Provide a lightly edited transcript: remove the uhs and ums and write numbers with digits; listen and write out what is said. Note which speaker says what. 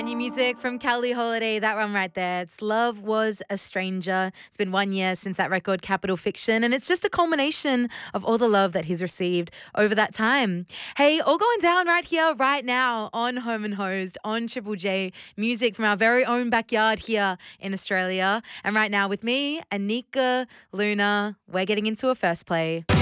Speaker 1: New music from Kelly Holiday, that one right there. It's Love Was a Stranger. It's been 1 year since that record, Capital Fiction, and it's just a culmination of all the love that he's received over that time. Hey, all going down right here, right now on Home and Hosed, on Triple J, music from our very own backyard here in Australia. And right now with me, Anika Luna, we're getting into a first play.